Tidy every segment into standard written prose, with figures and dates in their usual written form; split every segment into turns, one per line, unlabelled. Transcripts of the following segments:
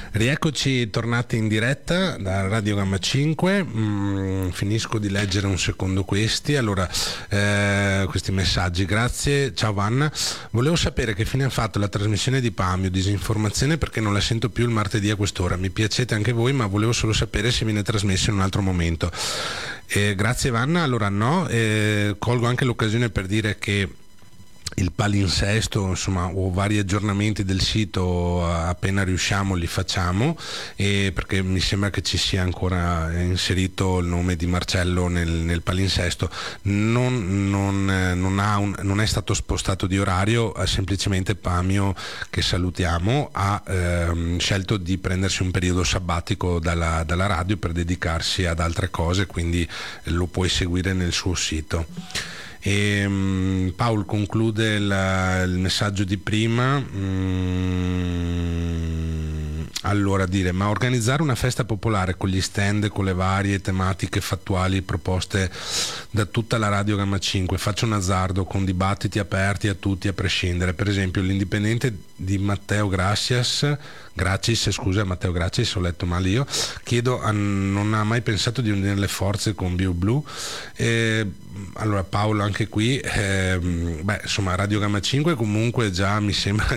Rieccoci tornati in diretta da Radio Gamma 5. Finisco di leggere un secondo questi messaggi. Grazie, ciao Vanna. Volevo sapere che fine ha fatto la trasmissione di Pamio, disinformazione, perché non la sento più il martedì a quest'ora. Mi piacete anche voi, ma volevo solo sapere se viene trasmessa in un altro momento. Grazie Vanna. Allora no, colgo anche l'occasione per dire che il palinsesto, insomma, o vari aggiornamenti del sito appena riusciamo li facciamo, perché mi sembra che ci sia ancora inserito il nome di Marcello nel palinsesto. Non è stato spostato di orario, semplicemente Pamio, che salutiamo, ha scelto di prendersi un periodo sabbatico dalla radio per dedicarsi ad altre cose, quindi lo puoi seguire nel suo sito. E Paul conclude il messaggio di prima. Allora, ma organizzare una festa popolare con gli stand, con le varie tematiche fattuali proposte da tutta la Radio Gamma 5, faccio un azzardo, con dibattiti aperti a tutti a prescindere, per esempio l'indipendente di Matteo Gracis, Matteo Gracis, ho letto male io, non ha mai pensato di unire le forze con BioBlu. Allora Paolo, anche qui insomma, Radio Gamma 5 comunque già mi sembra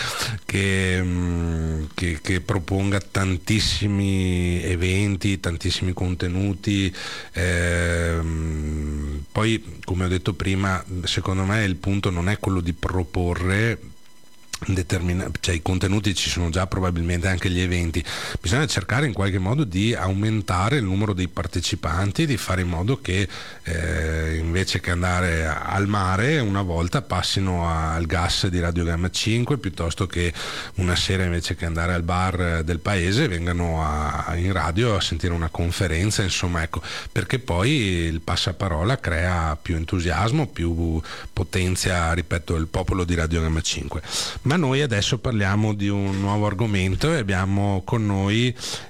che proponga tantissimi eventi, tantissimi contenuti, poi come ho detto prima, secondo me il punto non è quello di proporre cioè i contenuti ci sono già, probabilmente anche gli eventi, bisogna cercare in qualche modo di aumentare il numero dei partecipanti, di fare in modo che invece che andare al mare una volta passino al gas di Radio Gamma 5, piuttosto che una sera invece che andare al bar del paese vengano in radio a sentire una conferenza, insomma, ecco, perché poi il passaparola crea più entusiasmo, più potenzia, ripeto, il popolo di Radio Gamma 5. Ma noi adesso parliamo di un nuovo argomento e abbiamo con noi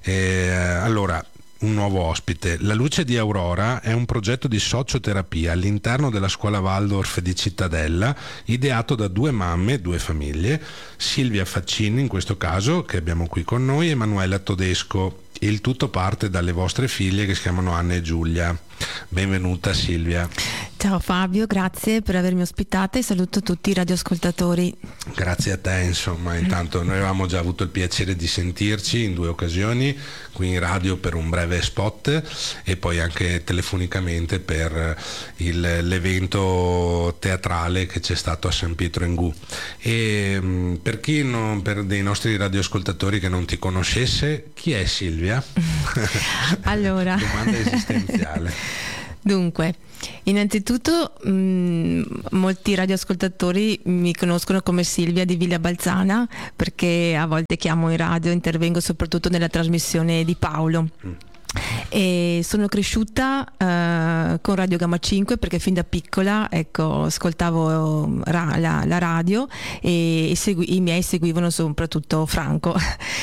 un nuovo ospite. La Luce di Aurora è un progetto di socioterapia all'interno della scuola Waldorf di Cittadella, ideato da due mamme, due famiglie, Silvia Faccini in questo caso, che abbiamo qui con noi, e Emanuela Todesco. Il tutto parte dalle vostre figlie, che si chiamano Anna e Giulia. Benvenuta Silvia.
Ciao Fabio, grazie per avermi ospitata e saluto tutti i radioascoltatori.
Grazie a te, insomma, intanto noi avevamo già avuto il piacere di sentirci in 2 occasioni, qui in radio per un breve spot e poi anche telefonicamente per l'evento teatrale che c'è stato a San Pietro in Gu. E per dei nostri radioascoltatori che non ti conoscesse, chi è Silvia?
Allora,
domanda esistenziale.
Dunque, innanzitutto molti radioascoltatori mi conoscono come Silvia di Villa Balzana, perché a volte chiamo in radio, intervengo soprattutto nella trasmissione di Paolo. E sono cresciuta con Radio Gamma 5 perché fin da piccola, ecco, ascoltavo la radio e i miei seguivano soprattutto Franco.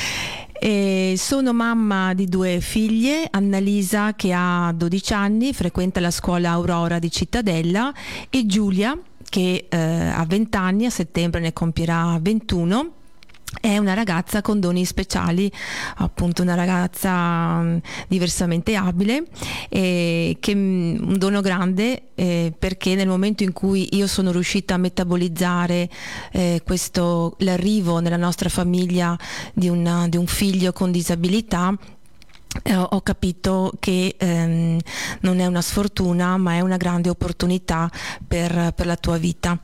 E sono mamma di 2 figlie, Annalisa che ha 12 anni, frequenta la scuola Aurora di Cittadella, e Giulia che ha 20 anni, a settembre ne compierà 21. È una ragazza con doni speciali, appunto una ragazza diversamente abile, che un dono grande, perché nel momento in cui io sono riuscita a metabolizzare l'arrivo nella nostra famiglia di un figlio con disabilità, ho capito che non è una sfortuna, ma è una grande opportunità per la tua vita.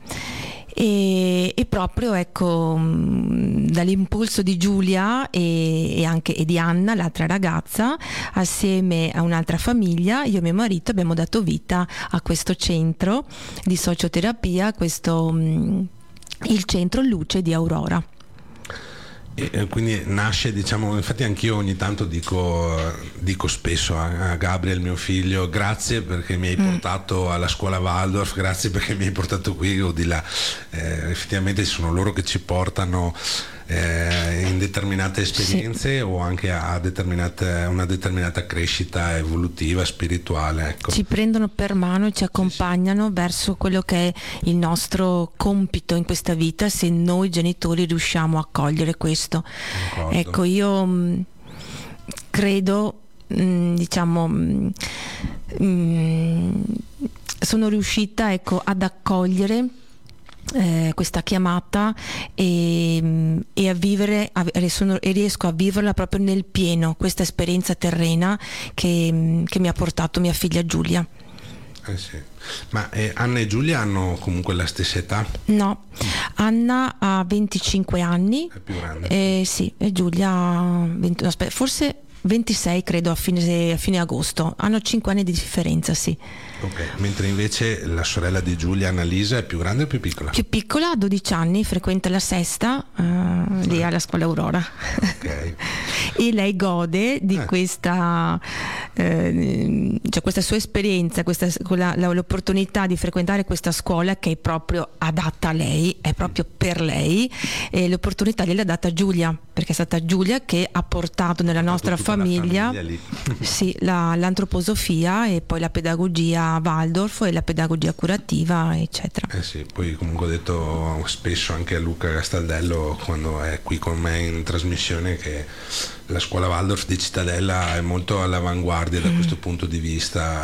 E proprio, ecco, dall'impulso di Giulia e di Anna, l'altra ragazza, assieme a un'altra famiglia, io e mio marito abbiamo dato vita a questo centro di socioterapia, il centro Luce di Aurora.
E quindi nasce, diciamo, infatti anch'io ogni tanto dico spesso a Gabriel, mio figlio, grazie perché mi hai portato alla scuola Waldorf, grazie perché mi hai portato qui o di là. Effettivamente sono loro che ci portano in determinate esperienze, sì, o anche a una determinata crescita evolutiva, spirituale, ecco.
Ci prendono per mano e ci accompagnano, sì, sì, verso quello che è il nostro compito in questa vita, se noi genitori riusciamo a cogliere questo.
Concordo.
Ecco, io credo, sono riuscita, ecco, ad accogliere questa chiamata e a vivere, e riesco a viverla proprio nel pieno, questa esperienza terrena che mi ha portato mia figlia Giulia.
Sì. Ma Anna e Giulia hanno comunque la stessa età?
No, Anna ha 25 anni.
È più grande.
Sì, e Giulia forse 26, credo, a fine agosto. Hanno 5 anni di differenza, sì.
Ok, mentre invece la sorella di Giulia, Annalisa, è più grande o più piccola?
Più piccola, ha 12 anni, frequenta la sesta, lì alla scuola Aurora.
Okay.
E lei gode di questa, cioè questa sua esperienza, l'opportunità di frequentare questa scuola che è proprio adatta a lei, è proprio per lei, e l'opportunità gliel'ha data Giulia, perché è stata Giulia che ha portato nella nostra famiglia sì, l'antroposofia e poi la pedagogia Waldorf e la pedagogia curativa, eccetera.
Sì, poi comunque ho detto spesso anche a Luca Gastaldello quando è qui con me in trasmissione che la scuola Waldorf di Cittadella è molto all'avanguardia da questo punto di vista.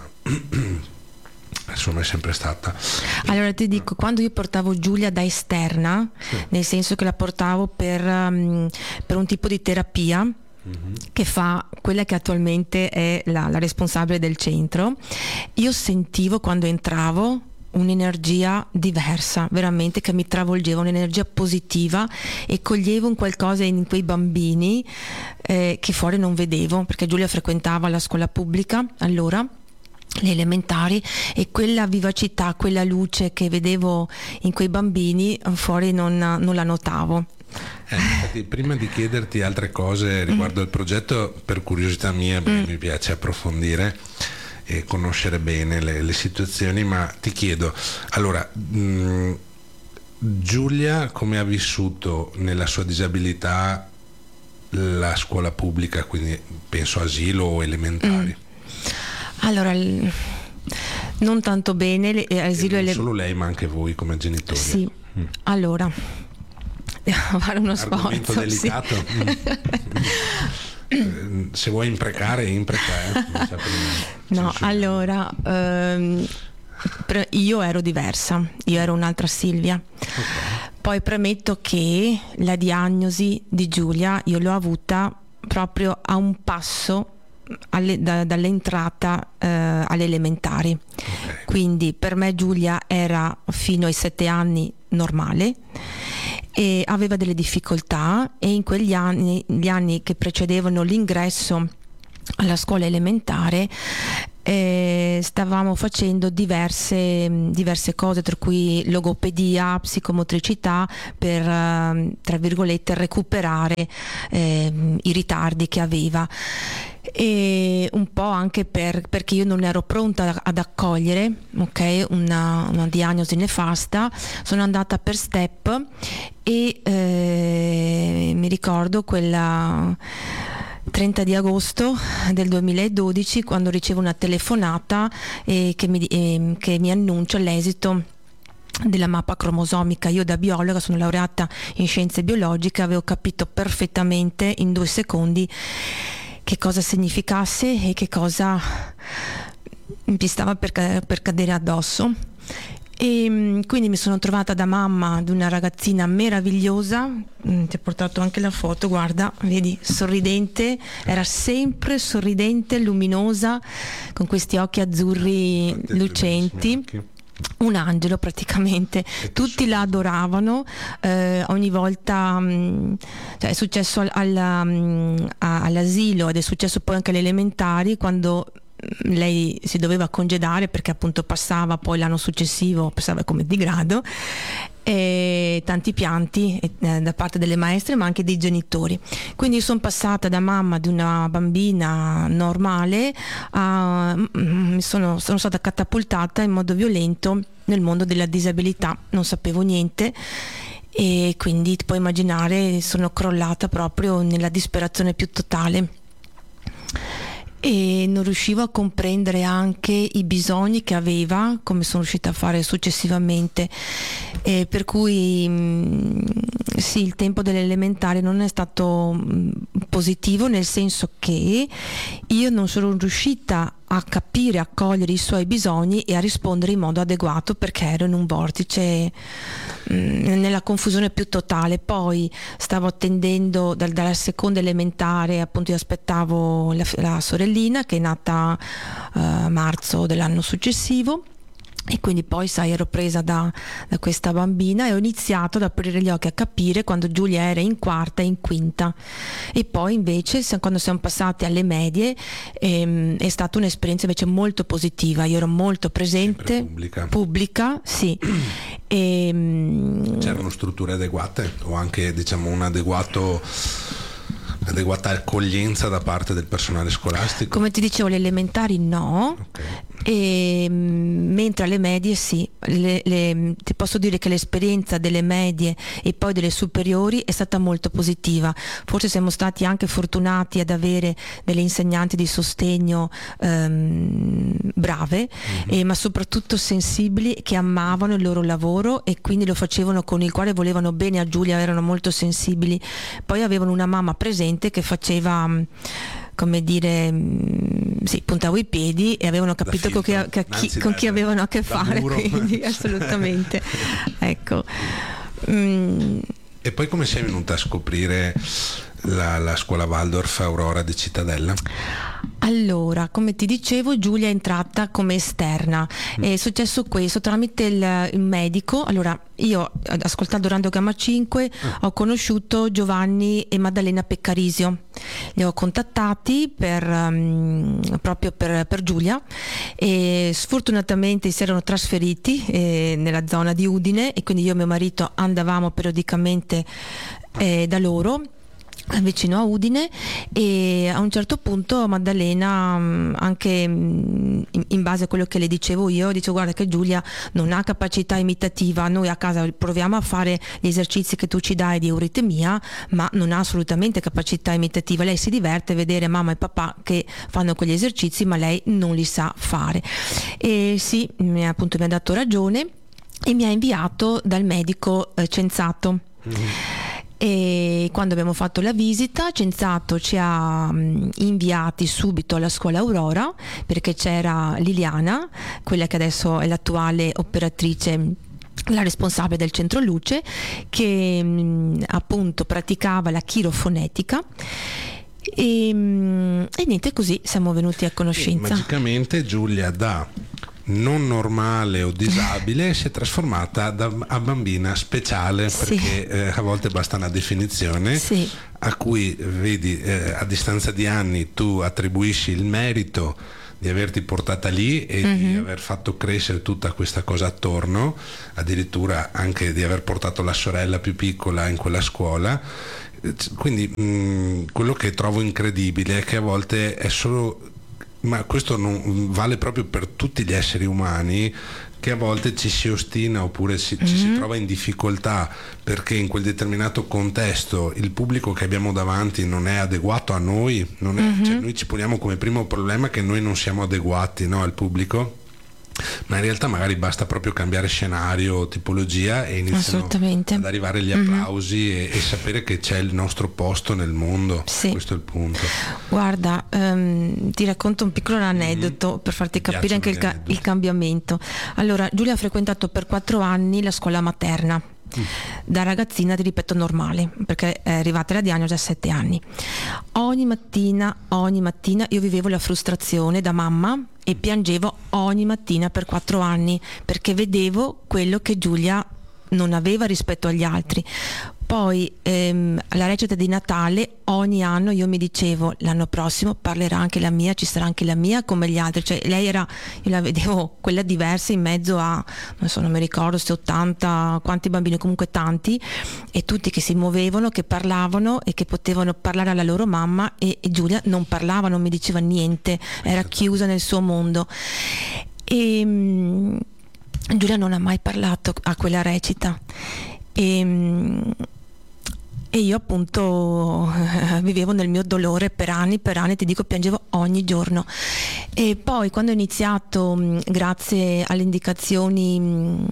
Insomma, è sempre stata.
Allora ti dico, quando io portavo Giulia da esterna, sì, nel senso che la portavo per un tipo di terapia che fa quella che attualmente è la responsabile del centro, io sentivo quando entravo un'energia diversa, veramente, che mi travolgeva, un'energia positiva, e coglievo un qualcosa in quei bambini che fuori non vedevo, perché Giulia frequentava la scuola pubblica allora, le elementari, e quella vivacità, quella luce che vedevo in quei bambini fuori non la notavo.
Infatti, prima di chiederti altre cose riguardo il progetto, per curiosità mia, mi piace approfondire e conoscere bene le situazioni, ma ti chiedo, allora, Giulia come ha vissuto nella sua disabilità la scuola pubblica, quindi penso asilo o elementari?
Allora, non tanto bene, asilo
non solo lei ma anche voi come genitori.
Sì, allora devo fare uno
argomento
sforzo
delicato. Sì. Se vuoi imprecare no,
allora io ero diversa, io ero un'altra Silvia.
Okay.
Poi premetto che la diagnosi di Giulia io l'ho avuta proprio a un passo dall'entrata alle elementari.
Okay.
Quindi per me Giulia era fino ai 7 anni normale e aveva delle difficoltà, e in quegli anni, gli anni che precedevano l'ingresso alla scuola elementare, stavamo facendo diverse cose, tra cui logopedia, psicomotricità, per tra virgolette recuperare i ritardi che aveva, e un po' anche perché io non ero pronta ad accogliere, ok, una diagnosi nefasta. Sono andata per step e mi ricordo quella 30 di agosto del 2012 quando ricevo una telefonata che mi annuncia l'esito della mappa cromosomica. Io da biologa, sono laureata in scienze biologiche, avevo capito perfettamente in 2 secondi che cosa significasse e che cosa mi stava per cadere addosso. E quindi mi sono trovata da mamma di una ragazzina meravigliosa, ti ho portato anche la foto, guarda, vedi, sorridente, era sempre sorridente, luminosa, con questi occhi azzurri lucenti, un angelo praticamente. Tutti la adoravano, ogni volta, cioè è successo all'asilo ed è successo poi anche alle elementari, quando lei si doveva congedare perché appunto passava poi l'anno successivo, passava come di grado, e tanti pianti da parte delle maestre ma anche dei genitori. Quindi sono passata da mamma di una bambina normale sono stata catapultata in modo violento nel mondo della disabilità, non sapevo niente e quindi ti puoi immaginare, sono crollata proprio nella disperazione più totale. E non riuscivo a comprendere anche i bisogni che aveva, come sono riuscita a fare successivamente, per cui sì, il tempo dell'elementare non è stato positivo, nel senso che io non sono riuscita a capire, a cogliere i suoi bisogni e a rispondere in modo adeguato, perché ero in un vortice nella confusione più totale. Poi stavo attendendo dalla seconda elementare, appunto io aspettavo la sorellina che è nata a marzo dell'anno successivo, e quindi poi sai, ero presa da questa bambina e ho iniziato ad aprire gli occhi, a capire quando Giulia era in quarta e in quinta. E poi invece quando siamo passati alle medie è stata un'esperienza invece molto positiva. Io ero molto presente, pubblica sì.
C'erano strutture adeguate o anche diciamo un'adeguata accoglienza da parte del personale scolastico?
Come ti dicevo, le elementari no, okay. Mentre alle medie sì. Ti posso dire che l'esperienza delle medie e poi delle superiori è stata molto positiva. Forse siamo stati anche fortunati ad avere delle insegnanti di sostegno brave, ma soprattutto sensibili, che amavano il loro lavoro e quindi lo facevano con il quale volevano bene a Giulia, erano molto sensibili. Poi avevano una mamma presente che faceva, come dire, sì, puntavo i piedi e avevano capito con chi avevano a che fare, quindi assolutamente. Ecco.
E poi come sei venuta a scoprire la scuola Waldorf Aurora di Cittadella?
Allora, come ti dicevo, Giulia è entrata come esterna. È successo questo tramite il medico. Allora, io ascoltando Radio Gamma 5 ho conosciuto Giovanni e Maddalena Peccarisio. Li ho contattati proprio per Giulia, e sfortunatamente si erano trasferiti nella zona di Udine, e quindi io e mio marito andavamo periodicamente da loro vicino a Udine. E a un certo punto Maddalena, anche in base a quello che le dicevo io, dicevo: guarda che Giulia non ha capacità imitativa, noi a casa proviamo a fare gli esercizi che tu ci dai di euritemia, ma non ha assolutamente capacità imitativa. Lei si diverte a vedere mamma e papà che fanno quegli esercizi, ma lei non li sa fare. E sì, mi ha dato ragione e mi ha inviato dal medico Cenzato. E quando abbiamo fatto la visita, Cenzato ci ha inviati subito alla scuola Aurora, perché c'era Liliana, quella che adesso è l'attuale operatrice, la responsabile del centro luce, che appunto praticava la chirofonetica. E niente, così siamo venuti a conoscenza.
E magicamente Giulia da non normale o disabile si è trasformata a bambina speciale, perché a volte basta una definizione a cui vedi a distanza di anni tu attribuisci il merito di averti portata lì e di aver fatto crescere tutta questa cosa attorno, addirittura anche di aver portato la sorella più piccola in quella scuola. Quindi quello che trovo incredibile è che a volte è solo, ma questo non vale proprio per tutti gli esseri umani, che a volte ci si ostina oppure ci si trova in difficoltà perché in quel determinato contesto il pubblico che abbiamo davanti non è adeguato a noi, non è, cioè noi ci poniamo come primo problema che noi non siamo adeguati, no, al pubblico. Ma in realtà magari basta proprio cambiare scenario, tipologia, e iniziano ad arrivare gli applausi e sapere che c'è il nostro posto nel mondo. Questo è il punto.
Guarda, ti racconto un piccolo aneddoto per farti capire anche il cambiamento. Allora, Giulia ha frequentato per 4 anni la scuola materna. Da ragazzina, ti ripeto, normale, perché è arrivata la diagnosi a 7 anni. Ogni mattina io vivevo la frustrazione da mamma e piangevo ogni mattina per 4 anni, perché vedevo quello che Giulia non aveva rispetto agli altri. Poi alla recita di Natale ogni anno io mi dicevo: l'anno prossimo parlerà anche la mia, ci sarà anche la mia come gli altri. Cioè lei era, io la vedevo quella diversa in mezzo a, non mi ricordo se 80 quanti bambini, comunque tanti, e tutti che si muovevano, che parlavano e che potevano parlare alla loro mamma, e Giulia non parlava, non mi diceva niente, era chiusa nel suo mondo. E Giulia non ha mai parlato a quella recita. E io appunto vivevo nel mio dolore per anni, ti dico, piangevo ogni giorno. E poi quando ho iniziato, grazie alle indicazioni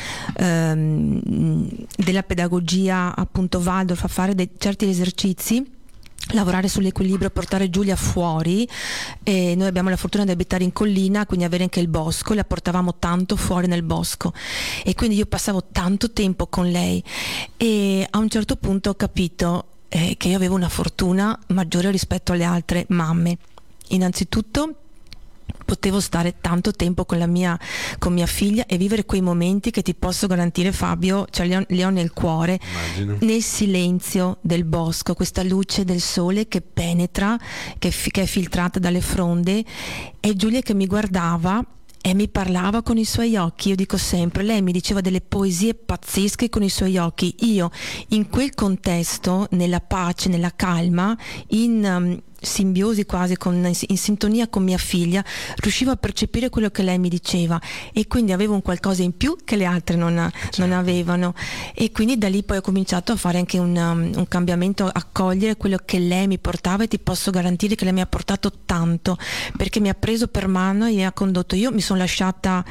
della pedagogia appunto Waldorf, a fare certi esercizi, lavorare sull'equilibrio, portare Giulia fuori, e noi abbiamo la fortuna di abitare in collina, quindi avere anche il bosco, la portavamo tanto fuori nel bosco e quindi io passavo tanto tempo con lei, e a un certo punto ho capito che io avevo una fortuna maggiore rispetto alle altre mamme. Innanzitutto potevo stare tanto tempo con mia figlia e vivere quei momenti che ti posso garantire, Fabio, cioè li ho nel cuore.
Immagino.
Nel silenzio del bosco, questa luce del sole che penetra, che è filtrata dalle fronde, e Giulia che mi guardava e mi parlava con i suoi occhi. Io dico sempre, lei mi diceva delle poesie pazzesche con i suoi occhi. Io in quel contesto, nella pace, nella calma, in simbiosi quasi, in sintonia con mia figlia, riuscivo a percepire quello che lei mi diceva, e quindi avevo un qualcosa in più che le altre non avevano, e quindi da lì poi ho cominciato a fare anche un cambiamento, a cogliere quello che lei mi portava, e ti posso garantire che lei mi ha portato tanto, perché mi ha preso per mano e mi ha condotto. Io mi sono lasciata,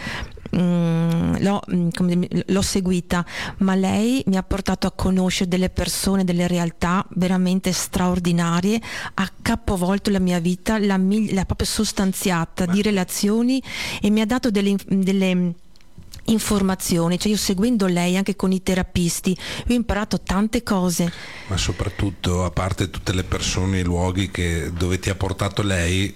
l'ho seguita, ma lei mi ha portato a conoscere delle persone, delle realtà veramente straordinarie, ha capovolto la mia vita, l'ha proprio sostanziata di relazioni, e mi ha dato delle informazioni, cioè io seguendo lei anche con i terapisti io ho imparato tante cose.
Ma soprattutto, a parte tutte le persone e i luoghi dove ti ha portato lei,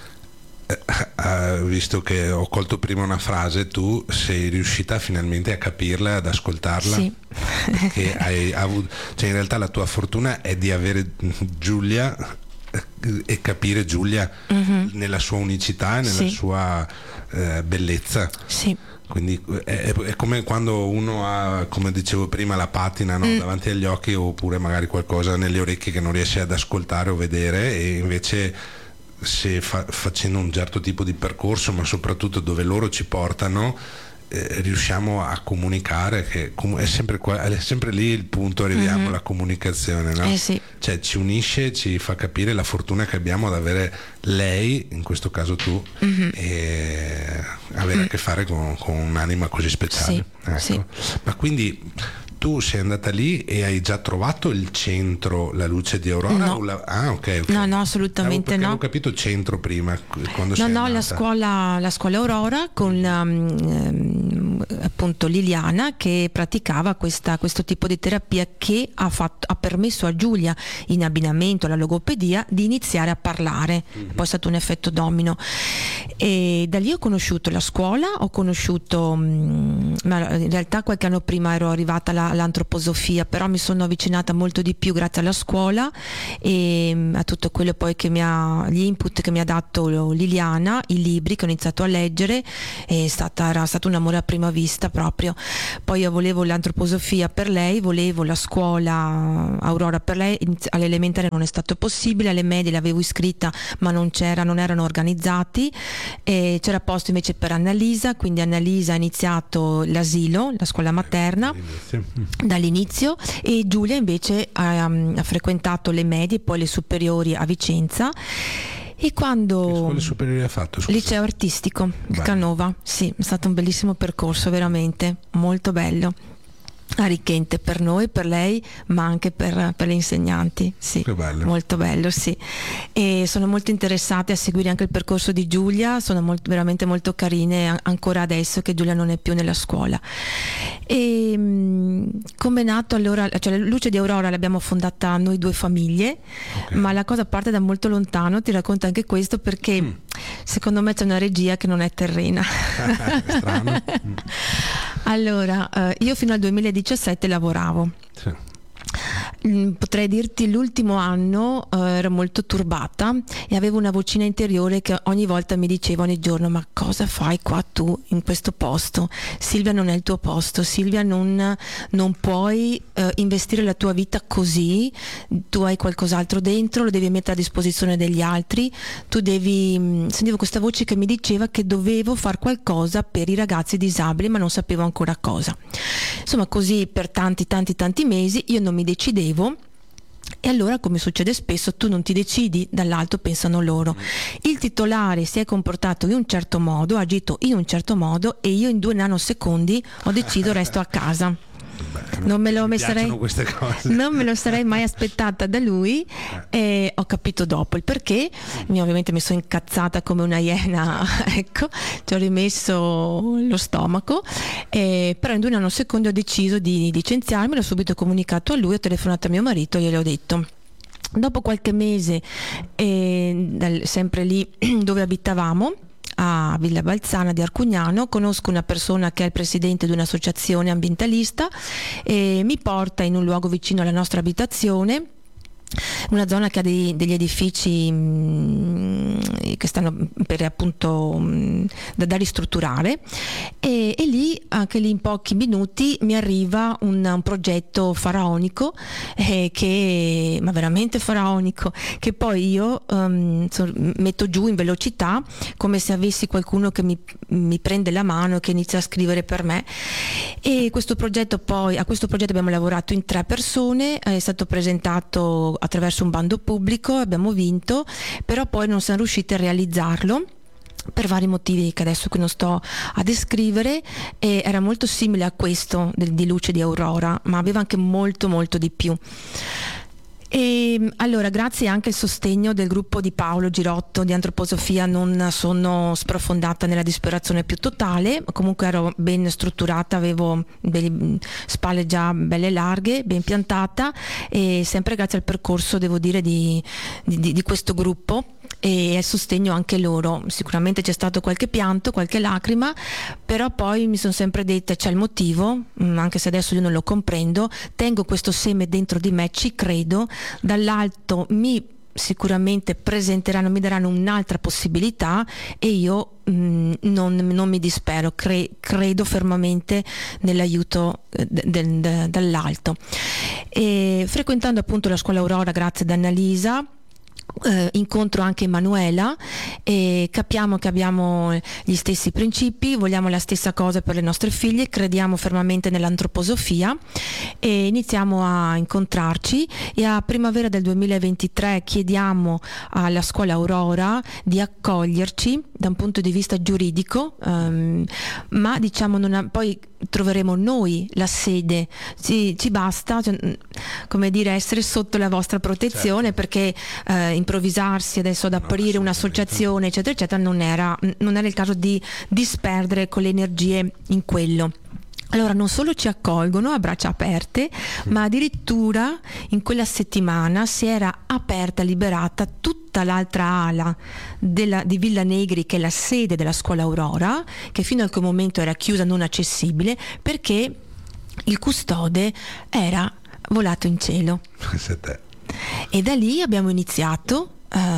visto che ho colto prima una frase, tu sei riuscita finalmente a capirla, ad ascoltarla.
Sì.
Perché hai avuto, cioè in realtà la tua fortuna è di avere Giulia e capire Giulia nella sua unicità e nella sua bellezza.
Sì.
Quindi è come quando uno ha, come dicevo prima, la patina, no? Davanti agli occhi, oppure magari qualcosa nelle orecchie che non riesce ad ascoltare o vedere, e invece se facendo un certo tipo di percorso, ma soprattutto dove loro ci portano, riusciamo a comunicare, che è sempre lì il punto, arriviamo alla comunicazione, no?
Sì.
Cioè ci unisce, ci fa capire la fortuna che abbiamo ad avere lei, in questo caso tu, e avere a che fare con un'anima così speciale.
Sì.
Ecco.
Sì.
Ma quindi tu sei andata lì e hai già trovato il centro, la luce di Aurora?
No.
Ok.
No, assolutamente no.
Avevo capito centro prima, quando sei
No,
andata.
la scuola Aurora con appunto Liliana, che praticava questo tipo di terapia, che ha permesso a Giulia, in abbinamento alla logopedia, di iniziare a parlare. Poi è stato un effetto domino, e da lì ho conosciuto la scuola, ma in realtà qualche anno prima ero arrivata all'antroposofia, però mi sono avvicinata molto di più grazie alla scuola e a tutto quello poi gli input che mi ha dato Liliana, i libri che ho iniziato a leggere. Era stato un amore a prima vista proprio. Poi io volevo l'antroposofia per lei, volevo la scuola Aurora per lei. All'elementare non è stato possibile, alle medie l'avevo iscritta ma non erano organizzati, e c'era posto invece per Annalisa, quindi Annalisa ha iniziato l'asilo, la scuola materna dall'inizio, e Giulia invece ha frequentato le medie e poi le superiori a Vicenza. E quando...
Che scuole superiori ha fatto? Scusa.
Liceo artistico, il Canova, sì, è stato un bellissimo percorso, veramente molto bello, arricchente per noi, per lei, ma anche per le insegnanti, sì.
Che bello. Molto
bello, sì. E sono molto interessate a seguire anche il percorso di Giulia, sono veramente molto carine ancora adesso che Giulia non è più nella scuola. E come è nato allora, cioè la Luce di Aurora l'abbiamo fondata noi due famiglie, ma la cosa parte da molto lontano, ti racconto anche questo perché secondo me c'è una regia che non è terrena.
Strano.
Allora, io fino al 2017 lavoravo.
Sì.
Potrei dirti l'ultimo anno ero molto turbata e avevo una vocina interiore che ogni volta mi diceva ogni giorno: ma cosa fai qua tu in questo posto? Silvia, non è il tuo posto, Silvia, non puoi investire la tua vita così, tu hai qualcos'altro dentro, lo devi mettere a disposizione degli altri, tu devi. Sentivo questa voce che mi diceva che dovevo fare qualcosa per i ragazzi disabili, ma non sapevo ancora cosa. Insomma, così per tanti mesi io non mi decidevo. E allora, come succede spesso, tu non ti decidi, dall'alto pensano loro. Il titolare si è comportato in un certo modo, ha agito in un certo modo, e io in 2 nanosecondi ho deciso resto a casa. Non me lo sarei mai aspettata da lui, e ho capito dopo il perché. Ovviamente mi sono incazzata come una iena, ecco, ci ho rimesso lo stomaco, però in 2 nanosecondi ho deciso di licenziarmi, l'ho subito comunicato a lui, ho telefonato a mio marito e gliel'ho detto. Dopo qualche mese, sempre lì dove abitavamo, a Villa Balzana di Arcugnano, conosco una persona che è il presidente di un'associazione ambientalista e mi porta in un luogo vicino alla nostra abitazione, una zona che ha degli edifici che stanno per appunto da ristrutturare, e lì, anche lì in pochi minuti, mi arriva un progetto faraonico, ma veramente faraonico, che poi io metto giù in velocità, come se avessi qualcuno che mi prende la mano e che inizia a scrivere per me. E a questo progetto abbiamo lavorato in 3 persone, è stato presentato attraverso un bando pubblico, abbiamo vinto, però poi non siamo riusciti a realizzarlo per vari motivi che adesso qui non sto a descrivere. E era molto simile a questo di Luce di Aurora, ma aveva anche molto di più. E allora, grazie anche al sostegno del gruppo di Paolo Girotto di Antroposofia, non sono sprofondata nella disperazione più totale, comunque ero ben strutturata, avevo delle spalle già belle larghe, ben piantata, e sempre grazie al percorso, devo dire, di questo gruppo e al sostegno anche loro. Sicuramente c'è stato qualche pianto, qualche lacrima, però poi mi sono sempre detta: c'è il motivo, anche se adesso io non lo comprendo, tengo questo seme dentro di me, ci credo, dall'alto sicuramente presenteranno, mi daranno un'altra possibilità, e io non mi dispero, credo fermamente nell'aiuto dall'alto. E frequentando appunto la scuola Aurora, grazie ad Annalisa, incontro anche Emanuela e capiamo che abbiamo gli stessi principi, vogliamo la stessa cosa per le nostre figlie, crediamo fermamente nell'antroposofia e iniziamo a incontrarci, e a primavera del 2023 chiediamo alla scuola Aurora di accoglierci da un punto di vista giuridico, ma diciamo poi troveremo noi la sede, ci basta, come dire, essere sotto la vostra protezione, certo. Perché improvvisarsi adesso ad aprire un'associazione eccetera eccetera non era il caso di disperdere con le energie in quello. Allora non solo ci accolgono a braccia aperte, ma addirittura in quella settimana si era aperta, liberata tutta l'altra ala di Villa Negri, che è la sede della scuola Aurora, che fino a quel momento era chiusa, non accessibile, perché il custode era volato in cielo. E da lì abbiamo iniziato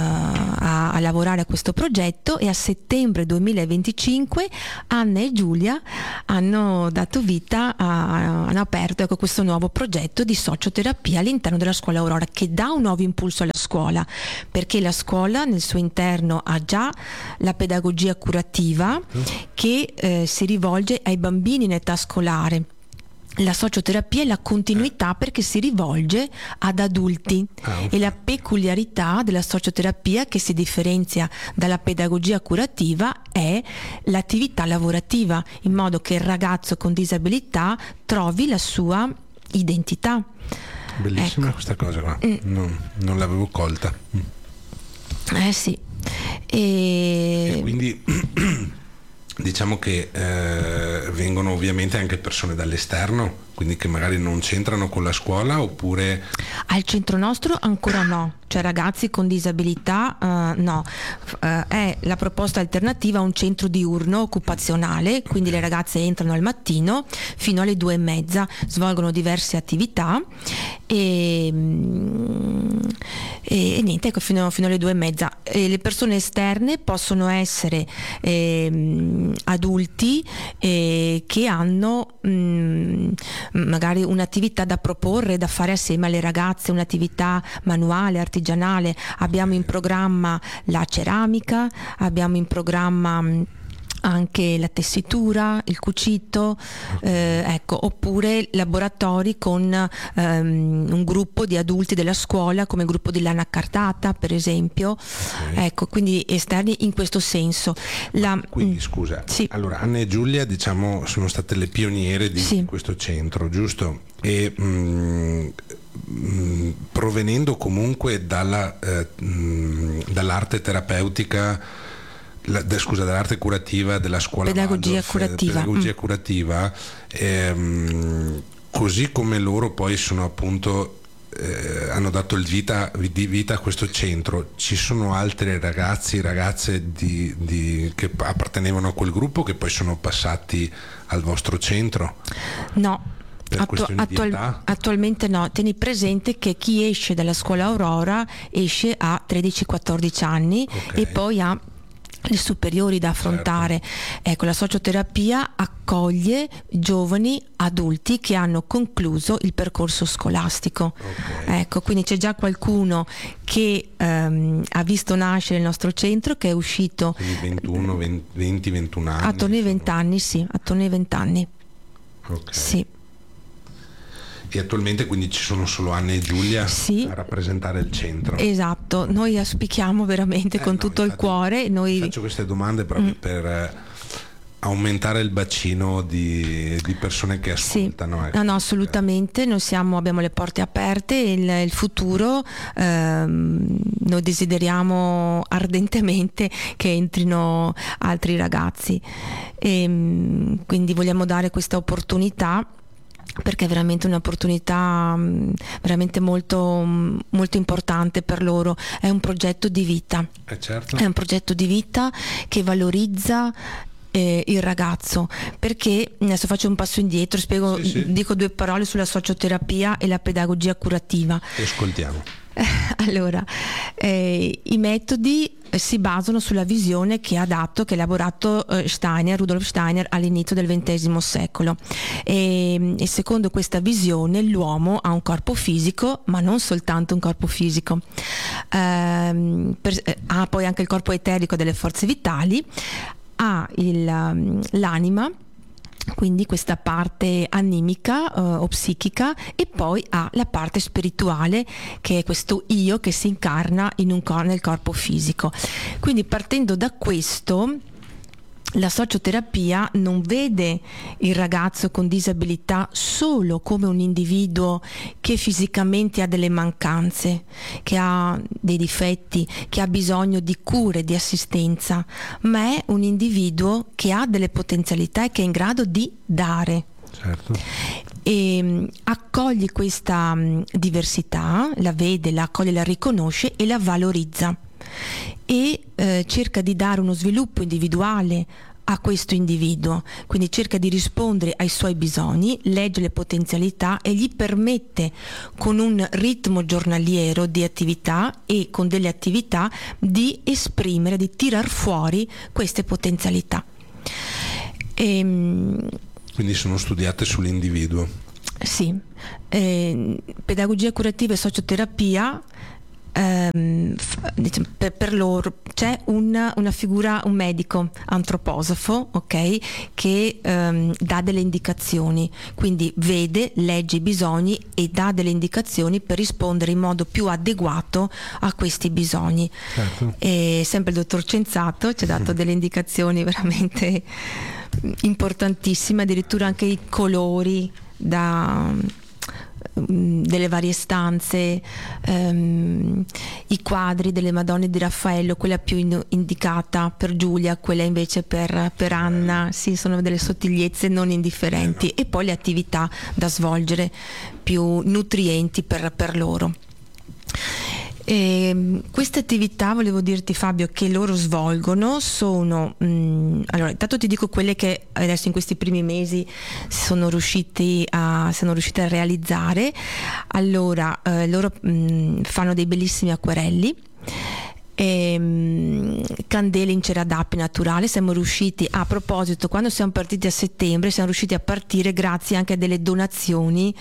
a lavorare a questo progetto, e a settembre 2025 Anna e Giulia hanno dato vita hanno aperto questo nuovo progetto di socioterapia all'interno della scuola Aurora, che dà un nuovo impulso alla scuola, perché la scuola nel suo interno ha già la pedagogia curativa che si rivolge ai bambini in età scolare. La socioterapia è la continuità perché si rivolge ad adulti, e la peculiarità della socioterapia, che si differenzia dalla pedagogia curativa, è l'attività lavorativa, in modo che il ragazzo con disabilità trovi la sua identità.
Bellissima, ecco. Questa cosa qua non l'avevo colta.
Sì.
E quindi diciamo che vengono ovviamente anche persone dall'esterno, quindi che magari non c'entrano con la scuola, oppure...
Al centro nostro ancora no, cioè ragazzi con disabilità no, è la proposta alternativa a un centro diurno occupazionale, quindi le ragazze entrano al mattino fino alle 2:30, svolgono diverse attività e niente, ecco, fino alle 2:30. E le persone esterne possono essere adulti che hanno magari un'attività da proporre, da fare assieme alle ragazze, un'attività manuale, artigianale. Abbiamo in programma la ceramica, abbiamo in programma anche la tessitura, il cucito, ecco, oppure laboratori con un gruppo di adulti della scuola, come il gruppo di lana cartata per esempio, ecco, quindi esterni in questo senso.
Quindi scusa,
sì.
Allora Anna e Giulia, diciamo, sono state le pioniere di questo centro, giusto? E provenendo comunque dall'arte terapeutica, dall'arte curativa della scuola
pedagogia
curativa, così come loro poi sono appunto hanno dato di vita a questo centro, ci sono altri ragazze che appartenevano a quel gruppo che poi sono passati al vostro centro?
No. Attualmente no. Tieni presente che chi esce dalla scuola Aurora esce a 13-14 anni e poi ha le superiori da affrontare. Certo. Ecco, la socioterapia accoglie giovani adulti che hanno concluso il percorso scolastico. Ecco, quindi c'è già qualcuno che ha visto nascere il nostro centro, che è uscito
20-21 anni.
Attorno ai 20 anni, sì, attorno ai 20 anni. Sì.
E attualmente quindi ci sono solo Anna e Giulia a rappresentare il centro.
Esatto, noi auspichiamo veramente con tutto il cuore.
Faccio queste domande proprio per aumentare il bacino di persone che ascoltano.
Sì. No, assolutamente, noi abbiamo le porte aperte, il futuro noi desideriamo ardentemente che entrino altri ragazzi e quindi vogliamo dare questa opportunità, perché è veramente un'opportunità veramente molto, molto importante per loro. È un progetto di vita,
certo.
È un progetto di vita che valorizza il ragazzo, perché adesso faccio un passo indietro, spiego, dico 2 parole sulla socioterapia e la pedagogia curativa.
E ascoltiamo.
Allora, i metodi si basano sulla visione che ha elaborato Rudolf Steiner all'inizio del XX secolo e secondo questa visione l'uomo ha un corpo fisico, ma non soltanto un corpo fisico, ha poi anche il corpo eterico delle forze vitali, ha l'anima, quindi questa parte animica o psichica, e poi ha la parte spirituale, che è questo io che si incarna nel corpo fisico. Quindi partendo da questo, la socioterapia non vede il ragazzo con disabilità solo come un individuo che fisicamente ha delle mancanze, che ha dei difetti, che ha bisogno di cure, di assistenza, ma è un individuo che ha delle potenzialità e che è in grado di dare.
Certo.
E accoglie questa diversità, la vede, la accoglie, la riconosce e la valorizza e cerca di dare uno sviluppo individuale a questo individuo, quindi cerca di rispondere ai suoi bisogni, legge le potenzialità e gli permette, con un ritmo giornaliero di attività e con delle attività, di esprimere, di tirar fuori queste potenzialità.
Quindi sono studiate sull'individuo.
Sì, pedagogia curativa e socioterapia, per loro c'è una figura, un medico antroposofo, che dà delle indicazioni, quindi vede, legge i bisogni e dà delle indicazioni per rispondere in modo più adeguato a questi bisogni. Certo. E sempre il dottor Cenzato ci ha dato delle indicazioni veramente importantissime, addirittura anche i colori delle varie stanze, i quadri delle Madonne di Raffaello, quella più indicata per Giulia, quella invece per Anna, sì, sono delle sottigliezze non indifferenti, e poi le attività da svolgere più nutrienti per loro. Queste attività, volevo dirti Fabio, che loro svolgono sono, allora intanto ti dico quelle che adesso in questi primi mesi sono riuscite a realizzare. Allora loro fanno dei bellissimi acquerelli, candele in cera d'api naturale. Siamo riusciti, a proposito, quando siamo partiti a settembre, siamo riusciti a partire grazie anche a delle donazioni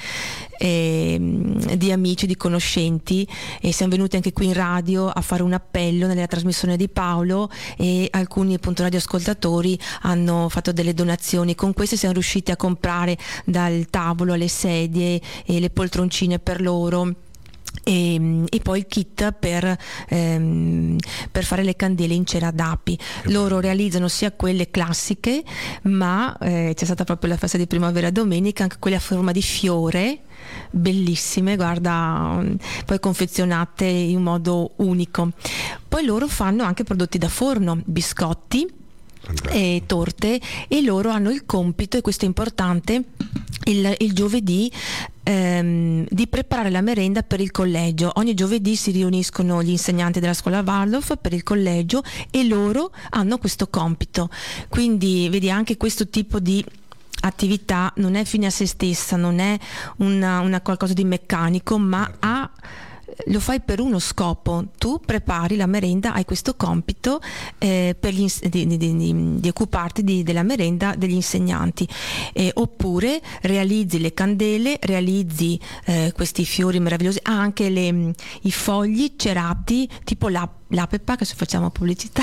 di amici, di conoscenti, e siamo venuti anche qui in radio a fare un appello nella trasmissione di Paolo, e alcuni appunto radioascoltatori hanno fatto delle donazioni. Con queste siamo riusciti a comprare dal tavolo alle sedie e le poltroncine per loro, e poi il kit per fare le candele in cera d'api. Loro realizzano sia quelle classiche, ma c'è stata proprio la festa di primavera domenica, anche quelle a forma di fiore, bellissime, guarda, poi confezionate in modo unico. Poi loro fanno anche prodotti da forno, biscotti e torte, e loro hanno il compito, e questo è importante, il giovedì di preparare la merenda per il collegio. Ogni giovedì si riuniscono gli insegnanti della scuola Waldorf per il collegio, e loro hanno questo compito. Quindi vedi, anche questo tipo di attività non è fine a se stessa, non è una qualcosa di meccanico, ma lo fai per uno scopo. Tu prepari la merenda, hai questo compito di occuparti della merenda degli insegnanti, oppure realizzi le candele, realizzi questi fiori meravigliosi, anche i fogli cerati, tipo l'Apepa, che se facciamo pubblicità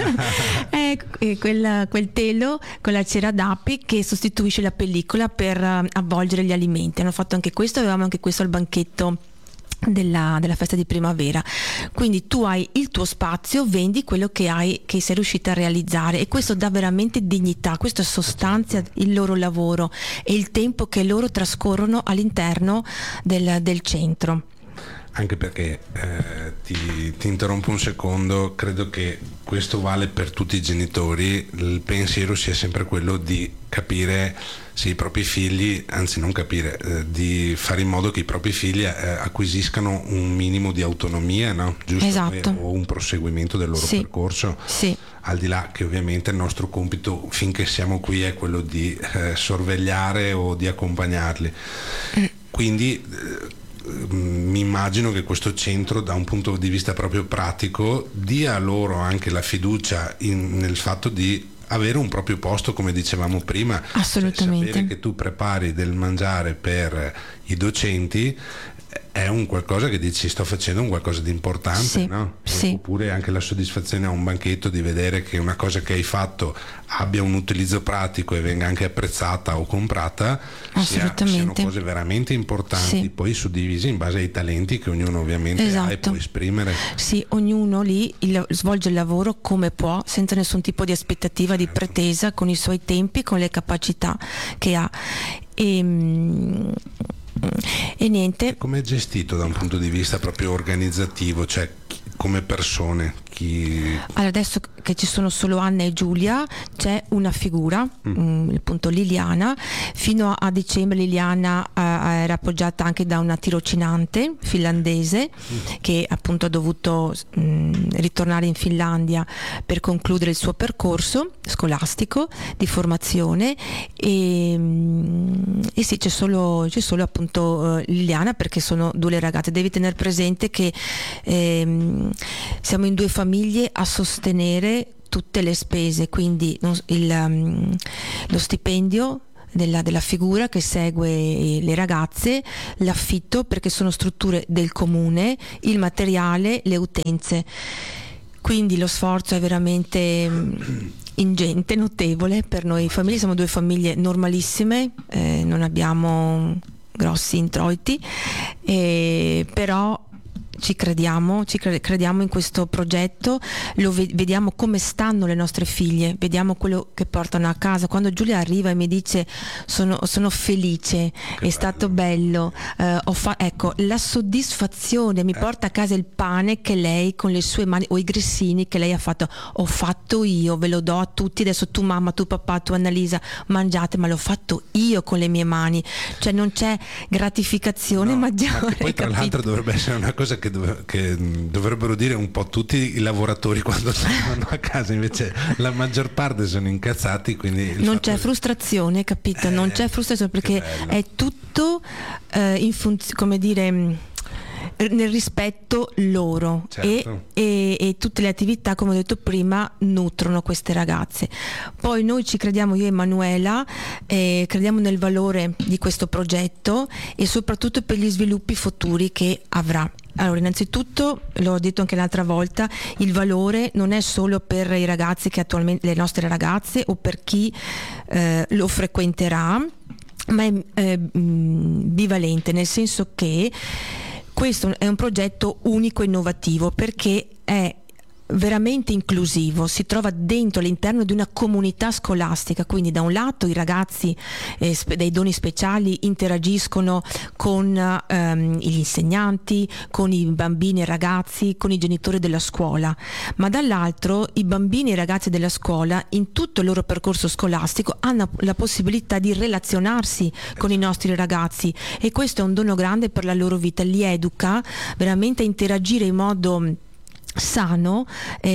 quel telo con la cera d'api che sostituisce la pellicola per avvolgere gli alimenti. Hanno fatto anche questo, avevamo anche questo al banchetto della festa di primavera. Quindi tu hai il tuo spazio, vendi quello che sei riuscita a realizzare, e questo dà veramente dignità, questo sostanzia il loro lavoro e il tempo che loro trascorrono all'interno del centro.
Anche perché ti interrompo un secondo, credo che questo vale per tutti i genitori. Il pensiero sia sempre quello di capire se i propri figli, anzi non capire, di fare in modo che i propri figli acquisiscano un minimo di autonomia, no? Giusto?
Esatto.
O un proseguimento del loro percorso.
Sì.
Al di là che ovviamente il nostro compito finché siamo qui è quello di sorvegliare o di accompagnarli. Quindi mi immagino che questo centro, da un punto di vista proprio pratico, dia loro anche la fiducia nel fatto di avere un proprio posto, come dicevamo prima.
Assolutamente.
Sapere che tu prepari del mangiare per i docenti è un qualcosa che dici: sto facendo un qualcosa di importante,
sì,
no?
Sì.
Oppure anche la soddisfazione a un banchetto di vedere che una cosa che hai fatto abbia un utilizzo pratico e venga anche apprezzata o comprata, siano cose veramente importanti, sì. Poi suddivise in base ai talenti che ognuno ovviamente ha e può esprimere.
Sì, ognuno lì svolge il lavoro come può, senza nessun tipo di aspettativa, di pretesa, con i suoi tempi, con le capacità che ha. E niente.
Come è gestito da un punto di vista proprio organizzativo, cioè come persone?
Allora, adesso che ci sono solo Anna e Giulia, c'è una figura, appunto Liliana. Fino a dicembre Liliana era appoggiata anche da una tirocinante finlandese che appunto ha dovuto ritornare in Finlandia per concludere il suo percorso scolastico di formazione, e sì, c'è solo appunto Liliana, perché sono due le ragazze. Devi tenere presente che siamo in due famiglie a sostenere tutte le spese, quindi lo stipendio della figura che segue le ragazze, l'affitto, perché sono strutture del comune, il materiale, le utenze. Quindi lo sforzo è veramente ingente, notevole per noi famiglie. Siamo due famiglie normalissime, non abbiamo grossi introiti, però ci crediamo, crediamo in questo progetto, vediamo come stanno le nostre figlie, vediamo quello che portano a casa. Quando Giulia arriva e mi dice sono felice, è stato bello, ecco, la soddisfazione, mi porta a casa il pane che lei con le sue mani, o i grissini che lei ha fatto, ho fatto io, ve lo do a tutti, adesso tu mamma, tu papà, tu Annalisa mangiate, ma l'ho fatto io con le mie mani, cioè non c'è gratificazione maggiore.
Ma poi tra l'altro dovrebbe essere una cosa che dovrebbero dire un po' tutti i lavoratori quando tornano a casa, invece la maggior parte sono incazzati, quindi
non c'è frustrazione, capito? Non c'è frustrazione perché è tutto come dire, nel rispetto loro,
certo.
e tutte le attività, come ho detto prima, nutrono queste ragazze. Poi noi ci crediamo, io e Emanuela, crediamo nel valore di questo progetto e soprattutto per gli sviluppi futuri che avrà. Allora, innanzitutto, l'ho detto anche l'altra volta, il valore non è solo per i ragazzi che attualmente, le nostre ragazze, o per chi lo frequenterà, ma è bivalente, nel senso che questo è un progetto unico e innovativo perché è veramente inclusivo, si trova dentro, all'interno di una comunità scolastica, quindi da un lato i ragazzi dei doni speciali interagiscono con gli insegnanti, con i bambini e ragazzi, con i genitori della scuola, ma dall'altro i bambini e i ragazzi della scuola in tutto il loro percorso scolastico hanno la possibilità di relazionarsi con i nostri ragazzi, e questo è un dono grande per la loro vita, li educa veramente a interagire in modo sano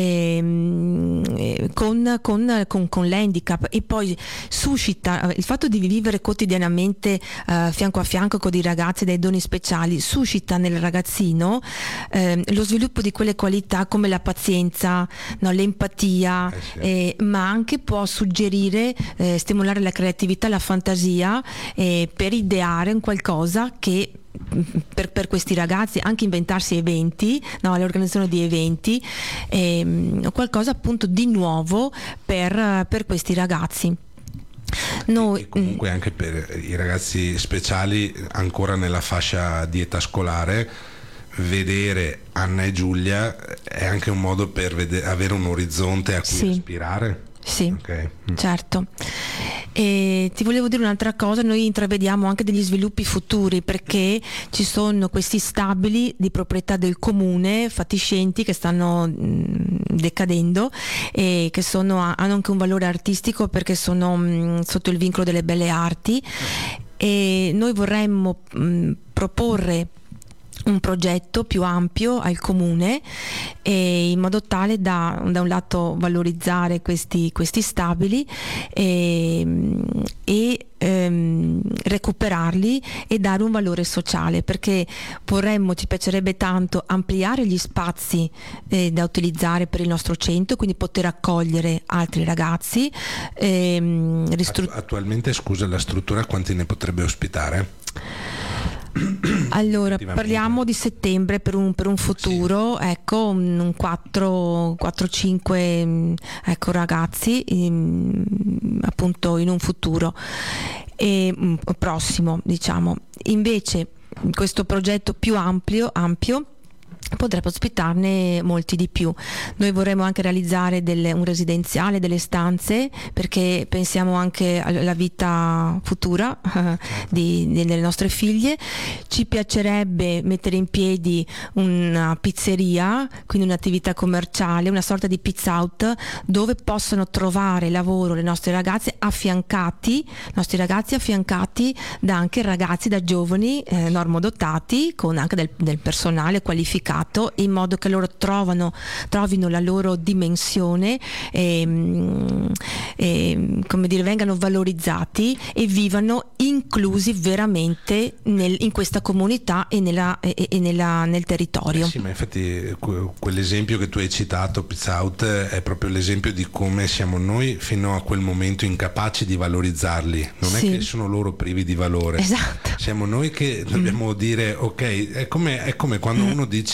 con l'handicap, e poi suscita il fatto di vivere quotidianamente fianco a fianco con i ragazzi dai doni speciali, suscita nel ragazzino lo sviluppo di quelle qualità come la pazienza, no, l'empatia,
sì.
ma anche può suggerire, stimolare la creatività, la fantasia, per ideare un qualcosa che per questi ragazzi, anche inventarsi eventi, no, l'organizzazione di eventi, qualcosa appunto di nuovo per questi ragazzi.
E comunque anche per i ragazzi speciali ancora nella fascia di età scolare, vedere Anna e Giulia è anche un modo per avere un orizzonte a cui aspirare.
Sì, okay. Certo. E ti volevo dire un'altra cosa, noi intravediamo anche degli sviluppi futuri, perché ci sono questi stabili di proprietà del comune fatiscenti che stanno decadendo e che hanno anche un valore artistico perché sono sotto il vincolo delle belle arti, e noi vorremmo proporre un progetto più ampio al comune, in modo tale da un lato valorizzare questi stabili e recuperarli e dare un valore sociale, perché ci piacerebbe tanto ampliare gli spazi da utilizzare per il nostro centro, quindi poter accogliere altri ragazzi.
Attualmente, scusa, la struttura quanti ne potrebbe ospitare?
Allora, parliamo di settembre per un futuro, ecco, un 4-5 ragazzi, appunto, in un futuro prossimo, diciamo. Invece questo progetto più ampio potrebbe ospitarne molti di più. Noi vorremmo anche realizzare un residenziale, delle stanze, perché pensiamo anche alla vita futura delle nostre figlie. Ci piacerebbe mettere in piedi una pizzeria, quindi un'attività commerciale, una sorta di pizza out, dove possono trovare lavoro le nostre ragazze affiancati da anche ragazzi, da giovani normodotati, con anche del personale qualificato, in modo che loro trovino la loro dimensione e come dire, vengano valorizzati e vivano inclusi veramente in questa comunità e nel territorio.
Sì, ma infatti quell'esempio che tu hai citato, Pizza Out, è proprio l'esempio di come siamo noi fino a quel momento incapaci di valorizzarli. Non è che sono loro privi di valore.
Esatto.
Siamo noi che dobbiamo dire ok, è come quando uno dice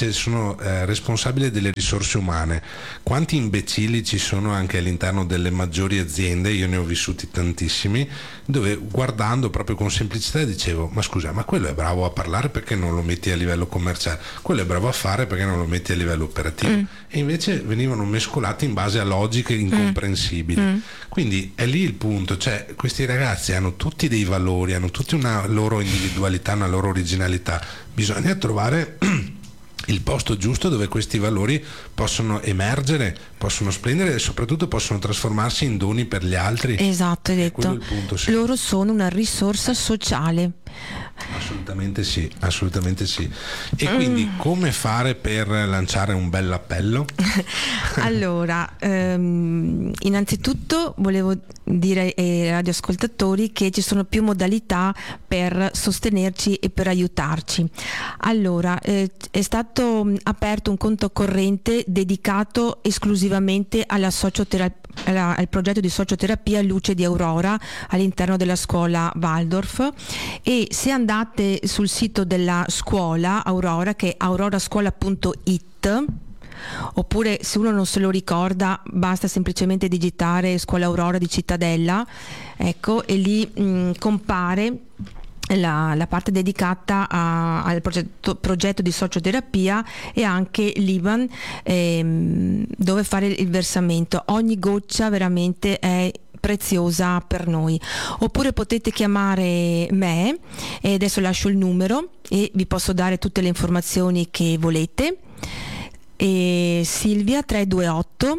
dice sono responsabile delle risorse umane. Quanti imbecilli ci sono anche all'interno delle maggiori aziende, io ne ho vissuti tantissimi, dove guardando proprio con semplicità dicevo: ma scusa, ma quello è bravo a parlare, perché non lo metti a livello commerciale? Quello è bravo a fare, perché non lo metti a livello operativo? E invece venivano mescolati in base a logiche incomprensibili. Quindi è lì il punto, cioè questi ragazzi hanno tutti dei valori, hanno tutti una loro individualità, una loro originalità. Bisogna trovare il posto giusto dove questi valori possono emergere, possono splendere e soprattutto possono trasformarsi in doni per gli altri.
Esatto, hai detto.
Quello è il punto, sì.
Loro sono una risorsa sociale.
Assolutamente sì, assolutamente sì. E quindi come fare per lanciare un bel appello?
Allora, innanzitutto volevo dire ai radioascoltatori che ci sono più modalità per sostenerci e per aiutarci. Allora, è stato aperto un conto corrente dedicato esclusivamente alla al progetto di socioterapia Luce di Aurora all'interno della scuola Waldorf, e se andate sul sito della scuola Aurora, che è aurorascuola.it, oppure se uno non se lo ricorda basta semplicemente digitare Scuola Aurora di Cittadella, ecco, e lì compare la parte dedicata al progetto di socioterapia e anche l'IBAN dove fare il versamento. Ogni goccia veramente è preziosa per noi. Oppure potete chiamare me, e adesso lascio il numero e vi posso dare tutte le informazioni che volete. E Silvia 328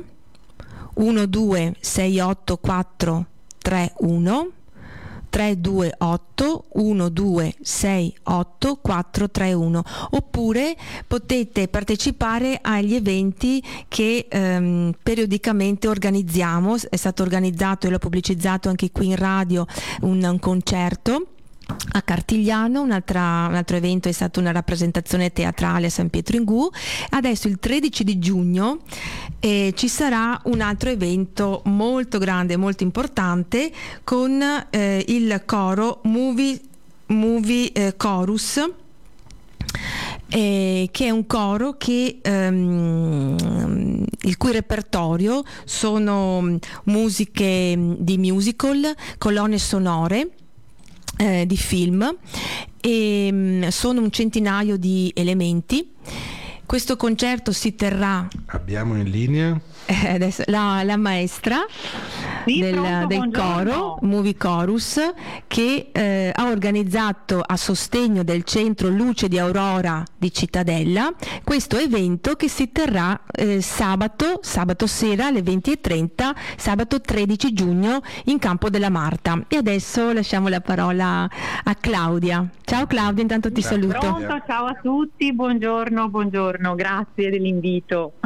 1268431 328 1268431, oppure potete partecipare agli eventi che periodicamente organizziamo. È stato organizzato e l'ho pubblicizzato anche qui in radio un concerto a Cartigliano, un altro evento è stata una rappresentazione teatrale a San Pietro in Gu. Adesso il 13 di giugno ci sarà un altro evento molto grande, molto importante, con il coro Movie Chorus, che è un coro che il cui repertorio sono musiche di musical, colonne sonore di film, e sono un centinaio di elementi. Questo concerto si terrà.
Abbiamo in linea
Adesso la maestra del coro Movie Chorus, che ha organizzato a sostegno del centro Luce di Aurora di Cittadella questo evento, che si terrà sabato sera alle 20:30, sabato 13 giugno in Campo della Marta. E adesso lasciamo la parola a Claudia. Ciao Claudia, intanto ti saluto.
Pronto, ciao a tutti, buongiorno, grazie dell'invito.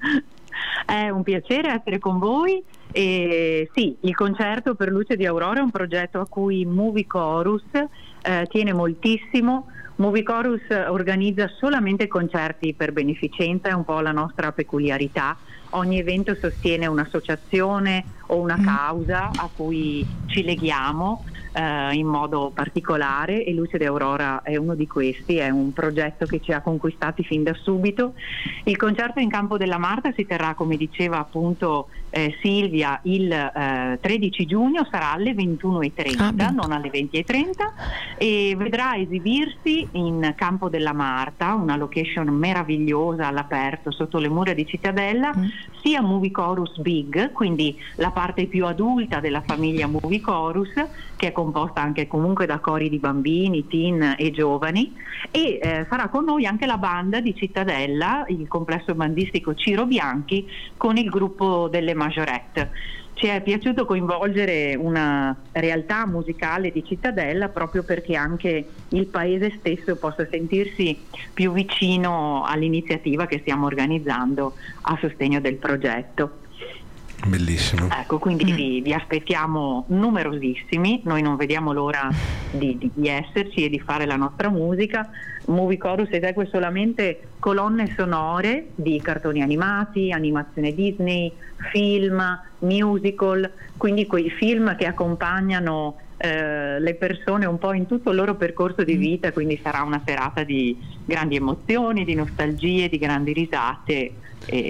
È un piacere essere con voi. E sì, il concerto per Luce di Aurora è un progetto a cui Movie Chorus tiene moltissimo. Movie Chorus organizza solamente concerti per beneficenza, è un po' la nostra peculiarità. Ogni evento sostiene un'associazione o una causa a cui ci leghiamo in modo particolare, e Luce di Aurora è uno di questi. È un progetto che ci ha conquistati fin da subito. Il concerto in Campo della Marta si terrà, come diceva appunto Silvia, il 13 giugno, sarà alle 21:30, non alle 20:30, e vedrà esibirsi in Campo della Marta, una location meravigliosa all'aperto sotto le mura di Cittadella, sia Movie Chorus Big, quindi la parte più adulta della famiglia Movie Chorus, che è composta anche comunque da cori di bambini, teen e giovani, e sarà con noi anche la banda di Cittadella, il complesso bandistico Ciro Bianchi, con il gruppo delle Majorette. Ci è piaciuto coinvolgere una realtà musicale di Cittadella proprio perché anche il paese stesso possa sentirsi più vicino all'iniziativa che stiamo organizzando a sostegno del progetto.
Bellissimo.
Ecco, quindi vi aspettiamo numerosissimi, noi non vediamo l'ora di esserci e di fare la nostra musica. Movie Chorus esegue solamente colonne sonore di cartoni animati, animazione Disney, film, musical, quindi quei film che accompagnano le persone un po' in tutto il loro percorso di vita, quindi sarà una serata di grandi emozioni, di nostalgie, di grandi risate.